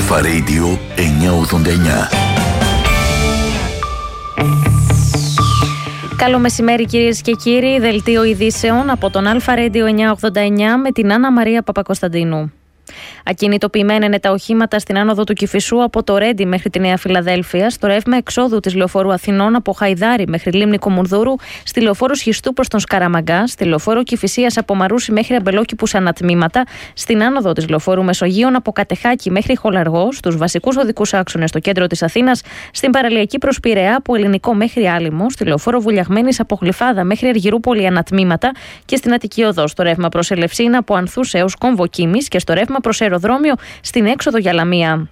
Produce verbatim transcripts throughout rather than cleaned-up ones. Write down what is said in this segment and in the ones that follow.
Αλφα Radio εννιακόσια ογδόντα εννιά. Καλό μεσημέρι κυρίες και κύριοι, δελτίο ειδήσεων από τον Αλφα Radio εννιακόσια ογδόντα εννιά με την Άννα Μαρία Παπακοσταντίνου. Ακινητοποιημένα είναι τα οχήματα στην άνοδο του Κηφισού από το Ρέντι μέχρι τη Νέα Φιλαδέλφεια, στο ρεύμα εξόδου της λεωφόρου Αθηνών από Χαϊδάρι μέχρι Λίμνη Κομουνδούρου, στη λεωφόρο Σχιστού προς τον Σκαραμαγκά, στη λεωφόρο Κηφισίας από Μαρούσι μέχρι Αμπελόκηπους ανατμήματα, στην άνοδο της λεωφόρου Μεσογείων από Κατεχάκη μέχρι Χολαργό, στους βασικούς οδικούς άξονες στο κέντρο της Αθήνας, στην παραλιακή προς Πειραιά από Ελληνικό μέχρι Άλυμο, στη λεωφόρο Βουλιαγμένης από Γλυφάδα μέχρι Αργυρούπολη ανατμήματα και στην Αττική Οδό, στο ρεύμα προς Ελευσίνα από Ανθούς έως Κομβοκίμης και στο ρεύμα προς αεροδρόμιο στην έξοδο για Λαμία.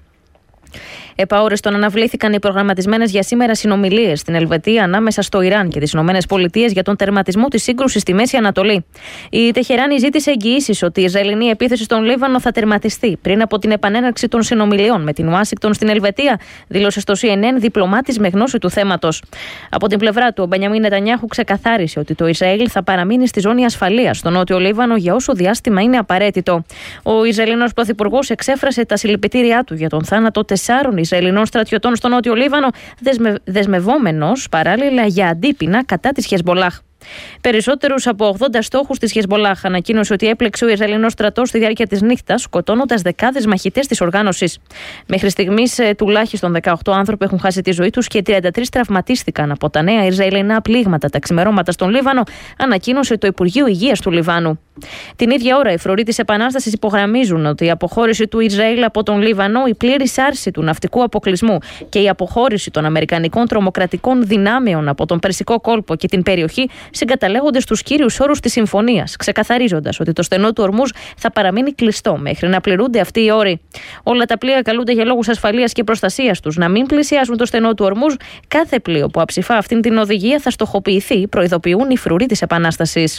Επαόριστον αναβλήθηκαν οι προγραμματισμένες για σήμερα συνομιλίες στην Ελβετία ανάμεσα στο Ιράν και τις Ηνωμένες Πολιτείες για τον τερματισμό της σύγκρουσης στη Μέση Ανατολή. Η Τεχεράνη ζήτησε εγγυήσεις ότι η Ισραηλινή επίθεση στον Λίβανο θα τερματιστεί πριν από την επανέναρξη των συνομιλιών με την Ουάσιγκτον στην Ελβετία, δήλωσε στο σι εν εν διπλωμάτης με γνώση του θέματος. Από την πλευρά του, ο Μπενιαμίν Νετανιάχου ξεκαθάρισε ότι το Ισραήλ θα παραμείνει στη ζώνη ασφαλείας στο νότιο Λίβανο για όσο διάστημα είναι απαραίτητο. Ο Ισραηλινός πρωθυπουργός εξέφρασε τα συλληπιτήριά του για τον θάνατο τεσσάρων Ισραηλινών στρατιωτών στο νότιο Λίβανο, δεσμε... δεσμευόμενος παράλληλα για αντίπεινα κατά της Χεσμολάχ. Περισσότερους από ογδόντα στόχους της Χεσμολάχ ανακοίνωσε ότι έπλεξε ο Ισραηλινός στρατός στη διάρκεια της νύχτας, σκοτώνοντας δεκάδες μαχητές της οργάνωσης. Μέχρι στιγμής, τουλάχιστον δεκαοκτώ άνθρωποι έχουν χάσει τη ζωή τους και τριάντα τρεις τραυματίστηκαν από τα νέα Ισραηλινά πλήγματα τα ξημερώματα στον Λίβανο, ανακοίνωσε το Υπουργείο Υγείας του Λιβάνου. Την ίδια ώρα, οι φρουροί της Επανάστασης υπογραμμίζουν ότι η αποχώρηση του Ισραήλ από τον Λίβανο, η πλήρης άρση του ναυτικού αποκλεισμού και η αποχώρηση των αμερικανικών τρομοκρατικών δυνάμεων από τον Περσικό κόλπο και την περιοχή συγκαταλέγονται στους κύριους όρους της συμφωνίας, ξεκαθαρίζοντας ότι το στενό του Ορμούζ θα παραμείνει κλειστό μέχρι να πληρούνται αυτοί οι όροι. Όλα τα πλοία καλούνται για λόγους ασφαλείας και προστασίας τους να μην πλησιάζουν το στενό του Ορμούζ. Κάθε πλοίο που αψηφά αυτήν την οδηγία θα στοχοποιηθεί, προειδοποιούν οι φρουροί της Επανάστασης.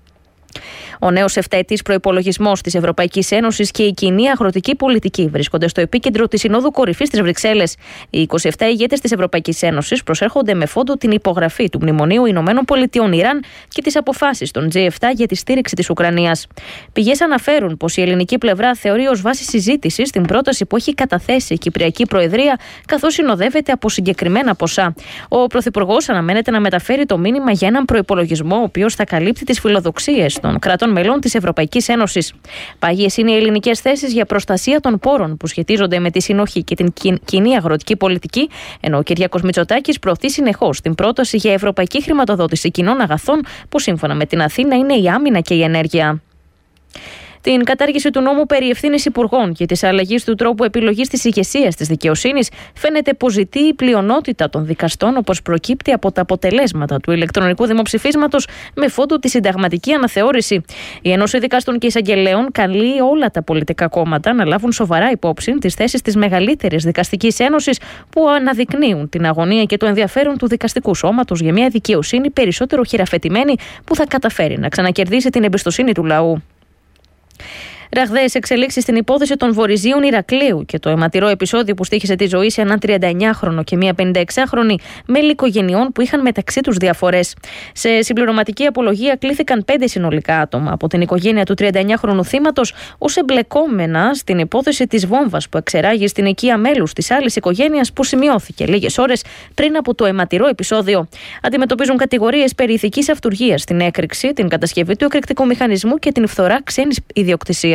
Ο νέος επταετής προϋπολογισμός της Ευρωπαϊκής Ένωσης και η κοινή αγροτική πολιτική βρίσκονται στο επίκεντρο της Συνόδου Κορυφής της Βρυξέλλες. Οι είκοσι επτά ηγέτες της Ευρωπαϊκής Ένωσης προσέρχονται με φόντο την υπογραφή του Μνημονίου Ηνωμένων Πολιτειών Ιράν και τις αποφάσεις των τζι επτά για τη στήριξη της Ουκρανίας. Πηγές αναφέρουν πως η ελληνική πλευρά θεωρεί ως βάση συζήτησης την πρόταση που έχει καταθέσει η Κυπριακή Προεδρία, καθώς συνοδεύεται από συγκεκριμένα ποσά. Ο Πρωθυπουργός αναμένεται να μεταφέρει το μήνυμα για έναν προϋπολογισμό, ο οποίος θα καλύπτει τις φιλοδοξίες των κρατών μελών της Ευρωπαϊκής Ένωσης. Πάγιες είναι οι ελληνικές θέσεις για προστασία των πόρων που σχετίζονται με τη συνοχή και την κοινή αγροτική πολιτική, ενώ ο Κυριάκος Μητσοτάκης προωθεί συνεχώς την πρόταση για ευρωπαϊκή χρηματοδότηση κοινών αγαθών, που σύμφωνα με την Αθήνα είναι η άμυνα και η ενέργεια. Την κατάργηση του νόμου περί ευθύνης υπουργών και της αλλαγής του τρόπου επιλογής της ηγεσίας της δικαιοσύνης φαίνεται πως ζητεί η πλειονότητα των δικαστών, όπως προκύπτει από τα αποτελέσματα του ηλεκτρονικού δημοψηφίσματος με φόντο τη συνταγματική αναθεώρηση. Η Ένωση Δικαστών και Εισαγγελέων καλεί όλα τα πολιτικά κόμματα να λάβουν σοβαρά υπόψη τις θέσεις της μεγαλύτερης δικαστικής ένωσης, που αναδεικνύουν την αγωνία και το ενδιαφέρον του δικαστικού σώματος για μια δικαιοσύνη περισσότερο χειραφετημένη, που θα καταφέρει να ξανακερδίσει την εμπιστοσύνη του λαού. Ραγδαίες εξελίξεις στην υπόθεση των Βορειζίων Ηρακλείου και το αιματηρό επεισόδιο που στοίχησε τη ζωή σε έναν τριάντα εννιάχρονο και μία πενηνταεξάχρονη μέλη οικογενειών που είχαν μεταξύ τους διαφορές. Σε συμπληρωματική απολογία κλήθηκαν πέντε συνολικά άτομα από την οικογένεια του τριάντα εννιάχρονου θύματος ως εμπλεκόμενα στην υπόθεση της βόμβας που εξεράγει στην οικία μέλους της άλλης οικογένειας, που σημειώθηκε λίγες ώρες πριν από το αιματηρό επεισόδιο. Αντιμετωπίζουν κατηγορίες περί ηθικής αυτουργίας στην έκρηξη, την κατασκευή του εκρηκτικού μηχανισμού και την φθορά ξένης ιδιοκτησίας.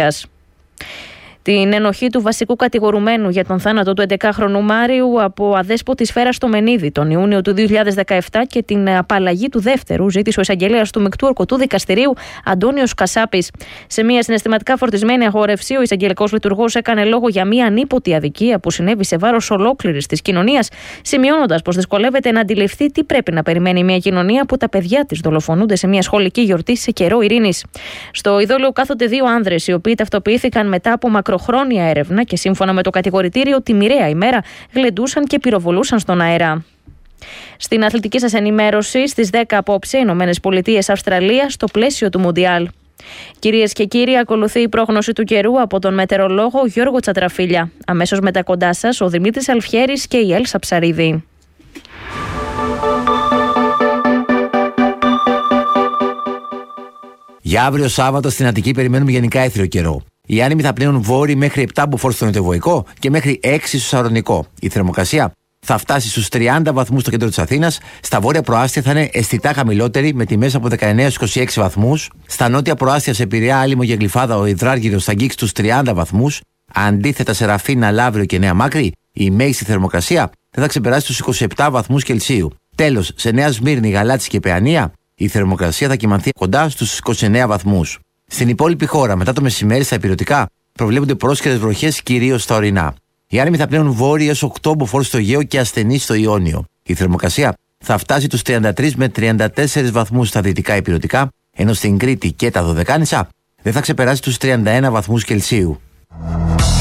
Την ενοχή του βασικού κατηγορουμένου για τον θάνατο του έντεκαχρονου Μάριου από αδέσποτη σφαίρα στο Μενίδη τον Ιούνιο του δύο χιλιάδες δεκαεπτά και την απαλλαγή του δεύτερου ζήτησε ο εισαγγελέας του Μεικτού Ορκωτού Δικαστηρίου Αντώνιος Κασάπης. Σε μια συναισθηματικά φορτισμένη αγόρευση, ο εισαγγελικός λειτουργός έκανε λόγο για μια ανίποτη αδικία που συνέβη σε βάρος ολόκληρης της κοινωνίας, σημειώνοντας πως δυσκολεύεται να αντιληφθεί τι πρέπει να περιμένει μια κοινωνία που τα παιδιά της δολοφονούνται σε μια σχολική γιορτή σε καιρό ειρήνης. Στο ειδόλιο κάθονται δύο άνδρες, οι οποίοι ταυτοποιήθηκαν μετά από μακροχρόνια έρευνα και σύμφωνα με το κατηγορητήριο τη μοιραία ημέρα γλεντούσαν και πυροβολούσαν στον αέρα. Στην αθλητική σας ενημέρωση, στις δέκα απόψε, Ηνωμένες Πολιτείες Αυστραλία στο πλαίσιο του Μουντιάλ. Κυρίες και κύριοι, ακολουθεί η πρόγνωση του καιρού από τον μετεωρολόγο Γιώργο Τσατραφίλια. Αμέσως μετά κοντά σας ο Δημήτρης Αλφιέρης και η Έλσα Ψαρίδη. Για αύριο Σάββατο στην Αττική περιμένουμε γενικά έθριο καιρό. Οι άνεμοι θα πνέουν βόρειοι μέχρι επτά μποφόρ στο νοτιοβοϊκό και μέχρι έξι στο σαρωνικό. Η θερμοκρασία θα φτάσει στους τριάντα βαθμούς στο κέντρο της Αθήνας. Στα βόρεια προάστια θα είναι αισθητά χαμηλότερη, με τιμές από δεκαεννέα έως είκοσι έξι βαθμούς. Στα νότια προάστια, σε Πειραιά, Άλυμο και Γλυφάδα, ο υδράργυρος θα αγγίξει τους τριάντα βαθμούς. Αντίθετα, σε Ραφίνα, Λαύριο και Νέα Μάκρη, η μέγιστη θερμοκρασία δεν θα ξεπεράσει τους είκοσι επτά βαθμούς Κελσίου. Τέλος, σε Νέα Σμύρνη, Γαλάτσι και Παιανία, η θερμοκρασία θα κυμανθεί κοντά στους είκοσι εννέα βαθμούς. Στην υπόλοιπη χώρα, μετά το μεσημέρι στα ηπειρωτικά, προβλέπονται πρόσχερες βροχές κυρίως στα ορεινά. Οι άνεμοι θα πνέουν βόρειοι έως οκτώ μποφόρ στο Αιγαίο και ασθενείς στο Ιόνιο. Η θερμοκρασία θα φτάσει τους τριάντα τρεις με τριάντα τέσσερις βαθμούς στα δυτικά ηπειρωτικά, ενώ στην Κρήτη και τα Δωδεκάνησα δεν θα ξεπεράσει τους τριάντα ένα βαθμούς Κελσίου.